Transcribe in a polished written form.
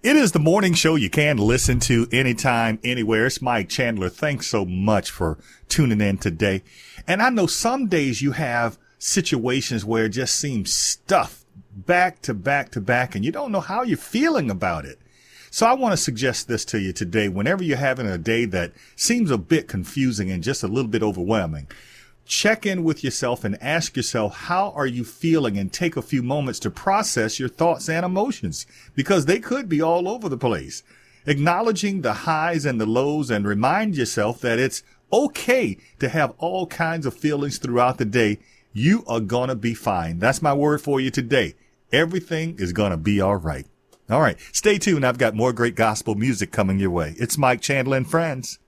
It is the morning show you can listen to anytime, anywhere. It's Mike Chandler. Thanks so much for tuning in today. And I know some days you have situations where it just seems stuff back to back to back, and you don't know how you're feeling about it. So I want to suggest this to you today. Whenever you're having a day that seems a bit confusing and just a little bit overwhelming, check in with yourself and ask yourself, how are you feeling? And take a few moments to process your thoughts and emotions, because they could be all over the place. Acknowledging the highs and the lows, and remind yourself that it's okay to have all kinds of feelings throughout the day. You are going to be fine. That's my word for you today. Everything is going to be all right. All right. Stay tuned. I've got more great gospel music coming your way. It's Mike Chandler and Friends.